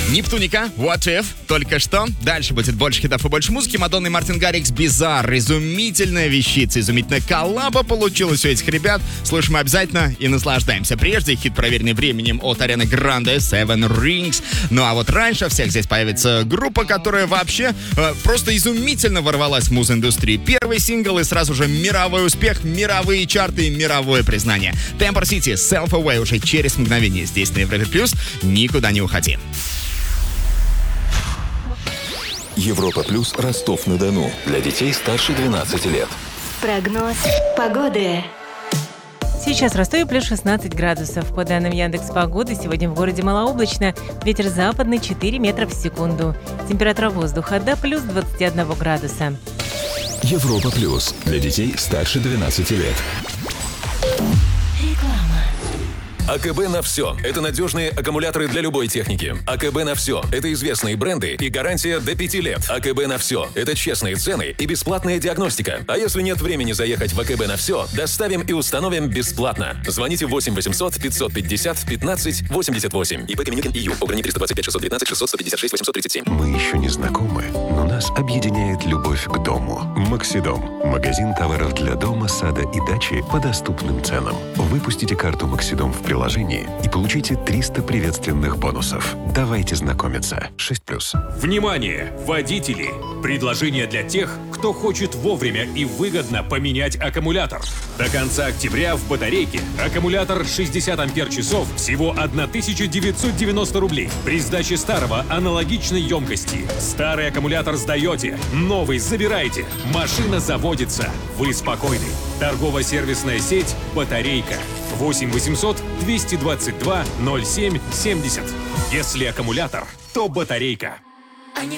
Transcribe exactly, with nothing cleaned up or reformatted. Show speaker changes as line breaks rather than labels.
Нептуника, What If, только что. Дальше будет больше хитов и больше музыки. Мадонна и Мартин Гаррикс, Bizarre. Изумительная вещица, изумительная коллаба получилась у этих ребят. Слушаем обязательно и наслаждаемся. Прежде хит, проверенный временем, от Арианы Гранде, Seven Rings. Ну а вот раньше всех здесь появится группа, которая вообще э, просто изумительно ворвалась в муз-индустрию. Первый сингл и сразу же мировой успех, мировые чарты и мировое признание. Temper City, Self Away уже через мгновение здесь на Европе Плюс. Никуда не уходи.
Европа Плюс, Ростов-на-Дону. Для детей старше двенадцати лет.
Прогноз погоды.
Сейчас в Ростове плюс шестнадцать градусов. По данным Яндекс.Погоды, сегодня в городе малооблачно. Ветер западный четыре метра в секунду. Температура воздуха до плюс двадцати одного градуса.
Европа Плюс. Для детей старше двенадцати лет. АКБ на все. Это надежные аккумуляторы для любой техники. АКБ на все. Это известные бренды и гарантия до пяти лет. АКБ на все. Это честные цены и бесплатная диагностика. А если нет времени заехать в АКБ на все, доставим и установим бесплатно. Звоните восемь восемьсот пятьсот пятьдесят пятнадцать восемьдесят восемь. ИП Каменюкин ИЮ. Ограничение триста двадцать пять шестьсот девятнадцать шестьсот сто пятьдесят шесть восемьсот тридцать семь.
Мы еще не знакомы, но нас объединяет любовь к дому. Максидом. Магазин товаров для дома, сада и дачи по доступным ценам. Выпустите карту Максидом в приложении и получите триста приветственных бонусов. Давайте знакомиться. шесть плюс.
Внимание, водители! Предложение для тех, кто хочет вовремя и выгодно поменять аккумулятор. До конца октября в батарейке аккумулятор шестьдесят ампер-часов всего тысяча девятьсот девяносто рублей. При сдаче старого аналогичной емкости. Старый аккумулятор сдаете, новый забираете. Машина заводится. Вы спокойны. Торгово-сервисная сеть «Батарейка». восемь восемьсот двести двадцать два ноль семь семьдесят. Если аккумулятор, то батарейка.